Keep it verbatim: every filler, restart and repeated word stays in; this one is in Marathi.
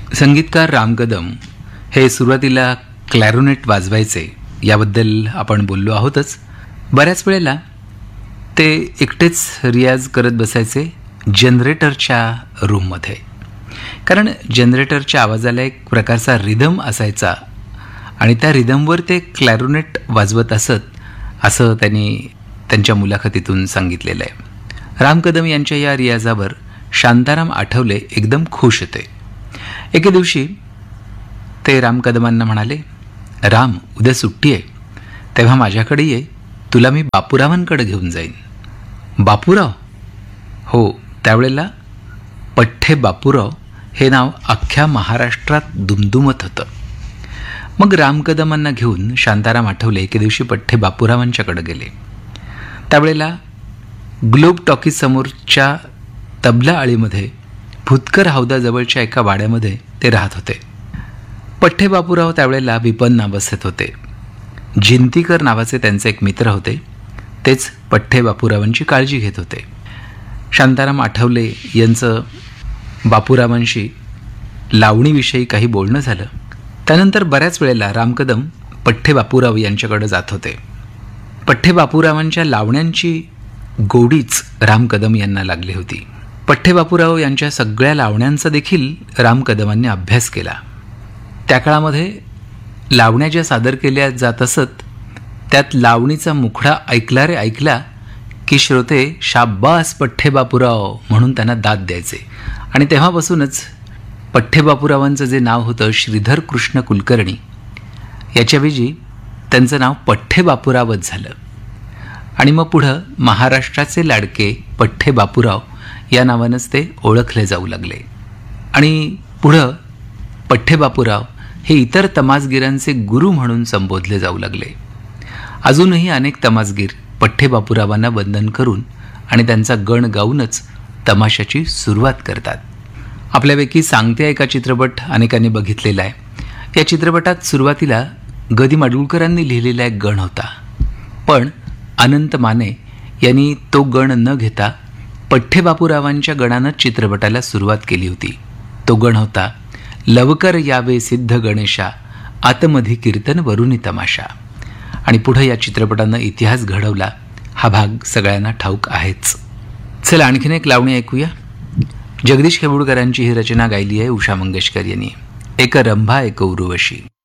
संगीतकार राम कदम हे सुरुवातीला क्लॅरोनेट वाजवायचे, याबद्दल आपण बोललो आहोतच. बऱ्याच वेळेला ते एकटेच रियाज करत बसायचे जनरेटरच्या रूममध्ये, कारण जनरेटरच्या आवाजाला एक प्रकारचा रिदम असायचा आणि त्या रिदमवर ते क्लॅरोनेट वाजवत असत, असं त्यांनी त्यांच्या मुलाखतीतून सांगितलेलं आहे. राम कदम यांच्या या रियाजावर शांताराम आठवले एकदम खुश होते. एके दिवशी ते राम कदमांना म्हणाले, राम, उद्या सुट्टी आहे, तेव्हा माझ्याकडे ये, तुला मी बापूरावांकडे घेऊन जाईन. बापूराव? हो, त्यावेळेला पठ्ठे बापूराव हे नाव अख्ख्या महाराष्ट्रात दुमदुमत होतं. मग राम कदमांना घेऊन शांताराम आठवले एके दिवशी पठ्ठे बापूरावांच्याकडे गेले. त्यावेळेला ग्लोब टॉकीज समोरच्या तबला आळीमध्ये भुतकर हौदाजवळच्या एका वाड्यामध्ये ते राहत होते. पठ्ठे बापूराव त्यावेळेला विपन्नावस्थेत होते. जिंतीकर नावाचे त्यांचे एक मित्र होते, तेच पठ्ठे बापूरावांची काळजी घेत होते. शांताराम आठवले यांचं बापूरावांशी लावणीविषयी काही बोलणं झालं. त्यानंतर बऱ्याच वेळेला राम कदम पठ्ठे बापूराव यांच्याकडे जात होते. पठ्ठे बापूरावांच्या लावण्यांची गोडीच राम कदम यांना लागली होती. पठ्ठे बापूराव यांच्या सगळ्या लावण्यांचा देखील राम कदमांनी अभ्यास केला. त्या काळामध्ये लावण्या ज्या सादर केल्या जात असत, त्यात लावणीचा मुखडा ऐकला रे ऐकला की श्रोते शाब्बास पठ्ठे बापूराव म्हणून त्यांना दाद द्यायचे. आणि तेव्हापासूनच पठ्ठे बापूरावांचं जे नाव होतं श्रीधर कृष्ण कुलकर्णी, याच्याऐवजी त्यांचं नाव पठ्ठे बापूरावच झालं. आणि मग पुढं महाराष्ट्राचे लाडके पठ्ठे बापूराव या नावानंच ते ओळखले जाऊ लागले. आणि पुढं पठ्ठे बापूराव हे इतर तमासगीरांचे गुरु म्हणून संबोधले जाऊ लागले. अजूनही अनेक तमासगीर पठ्ठे बापूरावांना वंदन करून आणि त्यांचा गण गाऊनच तमाशाची सुरुवात करतात. आपल्यापैकी सांगते एका चित्रपट अनेकांनी बघितलेला आहे. या चित्रपटात सुरुवातीला ग दि माडगूळकरांनी लिहिलेला एक गण होता, पण अनंत माने यांनी तो गण न घेता पठ्ठे बापूरावांच्या गणानं चित्रपटाला सुरुवात केली होती. तो गण होता, लवकर यावे सिद्ध गणेशा, आतमधी कीर्तन वरुणी तमाशा. आणि पुढे या चित्रपटानं इतिहास घडवला, हा भाग सगळ्यांना ठाऊक आहेच. चला आणखीन एक लावणी ऐकूया. जगदीश खेबुडकरांची ही रचना गायली आहे उषा मंगेशकर यांनी. एक रंभा एक उर्वशी.